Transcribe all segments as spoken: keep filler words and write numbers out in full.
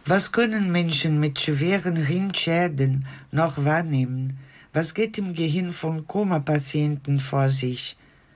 Was können Menschen mit schweren Hirnschäden noch wahrnehmen? Was geht im Gehirn von Koma-Patienten vor sich?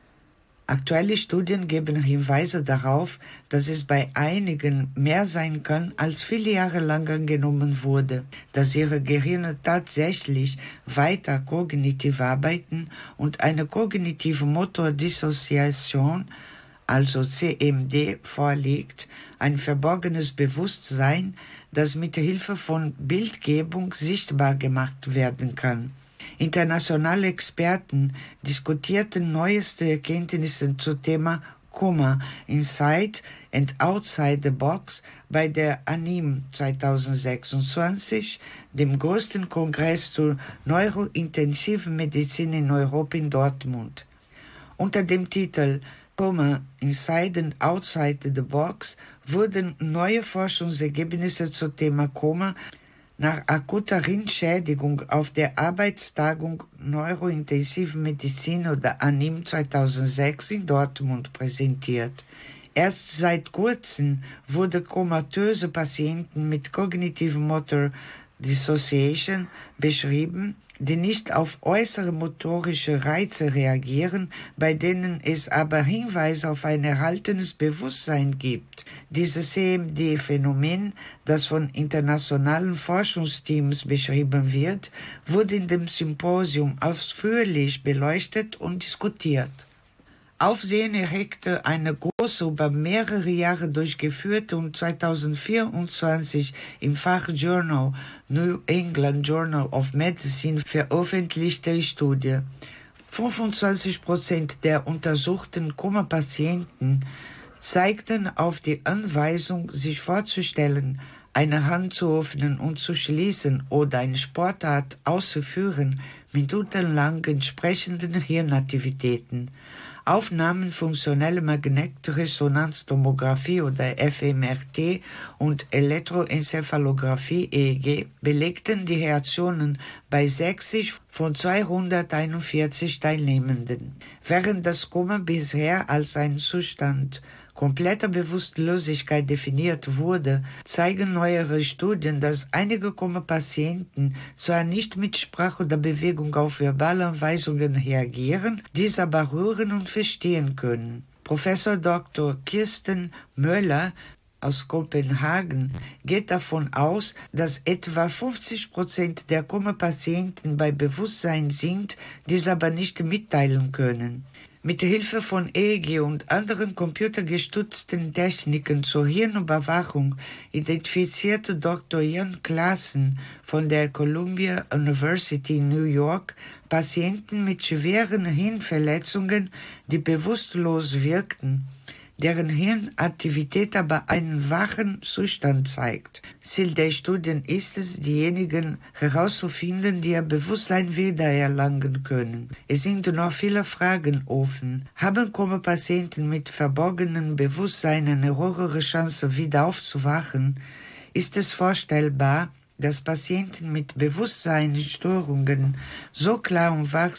Aktuelle Studien geben Hinweise darauf, dass es bei einigen mehr sein kann, als viele Jahre lang angenommen wurde, dass ihre Gehirne tatsächlich weiter kognitiv arbeiten und eine kognitive Motordissoziation, also C M D, vorliegt, ein verborgenes Bewusstsein, das mit Hilfe von Bildgebung sichtbar gemacht werden kann. Internationale Experten diskutierten neueste Erkenntnisse zum Thema Koma inside and outside the box bei der A N I M zwanzig sechsundzwanzig, dem größten Kongress zur neurointensiven Medizin in Europa in Dortmund. Unter dem Titel Koma inside and outside the box wurden neue Forschungsergebnisse zum Thema Koma nach akuter Hirnschädigung auf der Arbeitstagung Neurointensive Medizin oder A N I M zweitausendsechs in Dortmund präsentiert. Erst seit kurzem wurde komatöse Patienten mit Cognitive Motor Dissociation beschrieben, die nicht auf äußere motorische Reize reagieren, bei denen es aber Hinweise auf ein erhaltenes Bewusstsein gibt. Dieses C M D-Phänomen, das von internationalen Forschungsteams beschrieben wird, wurde in dem Symposium ausführlich beleuchtet und diskutiert. Aufsehen erregte eine große, über mehrere Jahre durchgeführte und zweitausendvierundzwanzig im Fachjournal New England Journal of Medicine veröffentlichte Studie. fünfundzwanzig Prozent der untersuchten Koma-Patienten zeigten auf die Anweisung, sich vorzustellen, eine Hand zu öffnen und zu schließen oder eine Sportart auszuführen, minutenlang entsprechenden Hirnaktivitäten. Aufnahmen funktionelle Magnetresonanztomographie oder F M R T und Elektroenzephalographie E E G belegten die Reaktionen bei sechzig von zweihunderteinundvierzig Teilnehmenden. Während das Koma bisher als ein Zustand kompletter Bewusstlosigkeit definiert wurde, zeigen neuere Studien, dass einige Koma-Patienten zwar nicht mit Sprache oder Bewegung auf verbale Anweisungen reagieren, dies aber hören und verstehen können. Professor Doktor Kirsten Möller aus Kopenhagen geht davon aus, dass etwa fünfzig Prozent der Koma-Patienten bei Bewusstsein sind, dies aber nicht mitteilen können. Mit Hilfe von E E G und anderen computergestützten Techniken zur Hirnüberwachung identifizierte Doktor Jan Klaassen von der Columbia University in New York Patienten mit schweren Hirnverletzungen, die bewusstlos wirkten, deren Hirnaktivität aber einen wachen Zustand zeigt. Ziel der Studien ist es, diejenigen herauszufinden, die ihr Bewusstsein wiedererlangen können. Es sind noch viele Fragen offen. Haben Koma-Patienten mit verborgenem Bewusstsein eine höhere Chance, wieder aufzuwachen? Ist es vorstellbar, dass Patienten mit Bewusstseinsstörungen so klar und wach